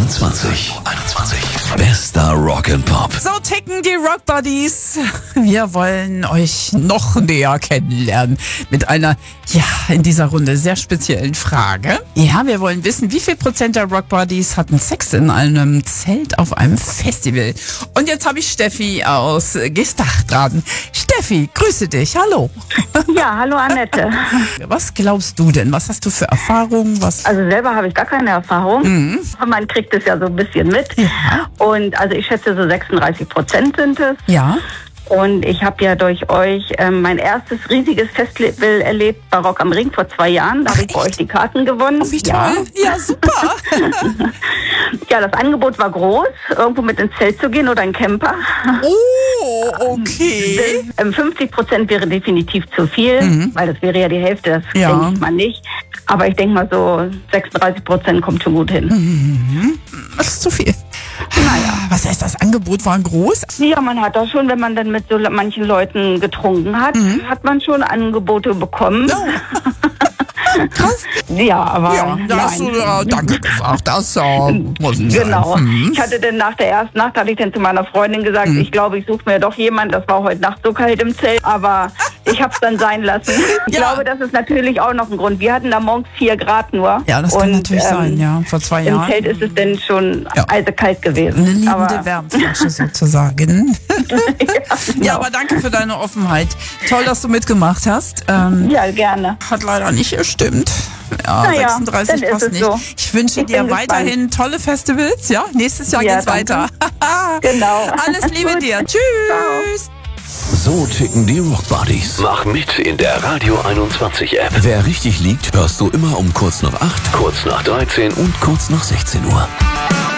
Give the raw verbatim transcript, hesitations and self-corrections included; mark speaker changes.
Speaker 1: einundzwanzig. einundzwanzig. Bester Rock and Pop.
Speaker 2: So ticken die Rock Buddies. Wir wollen euch noch näher kennenlernen mit einer, ja, in dieser Runde sehr speziellen Frage. Ja, wir wollen wissen, wie viel Prozent der Rock Buddies hatten Sex in einem Zelt auf einem Festival? Und jetzt habe ich Steffi aus Gestach dran. Steffi, grüße dich. Hallo.
Speaker 3: Ja, hallo Annette.
Speaker 2: Was glaubst du denn? Was hast du für Erfahrungen? Was?
Speaker 3: Also selber habe ich gar keine Erfahrung.
Speaker 2: Mhm.
Speaker 3: Man kriegt es ja so ein bisschen mit.
Speaker 2: Ja.
Speaker 3: Und also ich schätze, so sechsunddreißig Prozent sind es.
Speaker 2: Ja.
Speaker 3: Und ich habe ja durch euch ähm, mein erstes riesiges Festival erlebt bei Rock am Ring vor zwei Jahren. Da habe ich bei euch die Karten gewonnen.
Speaker 2: Oh, wie
Speaker 3: ja.
Speaker 2: toll. Ja, super.
Speaker 3: Ja, das Angebot war groß, irgendwo mit ins Zelt zu gehen oder ein Camper.
Speaker 2: Oh, okay.
Speaker 3: Ähm, fünfzig Prozent wäre definitiv zu viel,
Speaker 2: Mhm.
Speaker 3: weil das wäre ja die Hälfte, das
Speaker 2: Ja.
Speaker 3: denke ich mal nicht. Aber ich denke mal so sechsunddreißig Prozent kommt schon gut hin.
Speaker 2: Mhm. Das ist zu viel.
Speaker 3: Naja.
Speaker 2: Was heißt, das Angebot war groß?
Speaker 3: Ja, man hat da schon, wenn man dann mit so le- manchen Leuten getrunken hat,
Speaker 2: Mhm.
Speaker 3: hat man schon Angebote bekommen.
Speaker 2: Oh. Krass.
Speaker 3: Ja, aber
Speaker 2: Ja, da hast du
Speaker 3: nein.
Speaker 2: ja Danke gesagt. Das äh, muss sein.
Speaker 3: Genau.
Speaker 2: Mhm.
Speaker 3: Ich hatte dann nach der ersten Nacht, hatte ich dann zu meiner Freundin gesagt,
Speaker 2: Mhm.
Speaker 3: ich glaube, ich suche mir doch jemanden. Das war heute Nacht so kalt im Zelt, aber ich habe es dann sein lassen. Ich
Speaker 2: Ja.
Speaker 3: glaube, das ist natürlich auch noch ein Grund. Wir hatten da morgens vier Grad nur.
Speaker 2: Ja, das kann
Speaker 3: Und,
Speaker 2: natürlich
Speaker 3: ähm,
Speaker 2: sein, ja. Vor zwei
Speaker 3: Im
Speaker 2: Jahren.
Speaker 3: Zelt ist es dann schon
Speaker 2: Ja.
Speaker 3: eisekalt gewesen.
Speaker 2: Eine liebende
Speaker 3: aber,
Speaker 2: Wärmflasche sozusagen.
Speaker 3: ja, genau.
Speaker 2: Ja, aber danke für deine Offenheit. Toll, dass du mitgemacht hast. Ähm,
Speaker 3: Ja, gerne.
Speaker 2: Hat leider nicht gestimmt. Ja,
Speaker 3: Naja,
Speaker 2: sechsunddreißig
Speaker 3: dann ist
Speaker 2: passt
Speaker 3: es
Speaker 2: nicht.
Speaker 3: so.
Speaker 2: Ich wünsche
Speaker 3: Ich
Speaker 2: dir
Speaker 3: bin
Speaker 2: weiterhin tolle Festivals. Ja, nächstes Jahr
Speaker 3: Ja,
Speaker 2: geht's
Speaker 3: danke.
Speaker 2: weiter.
Speaker 3: Genau.
Speaker 2: Alles Liebe
Speaker 3: Gut.
Speaker 2: dir. Tschüss.
Speaker 1: So ticken die Rock Buddies.
Speaker 4: Mach mit in der Radio einundzwanzig App.
Speaker 1: Wer richtig liegt, hörst du immer um kurz nach acht,
Speaker 4: Kurz nach dreizehn
Speaker 1: und kurz nach sechzehn Uhr.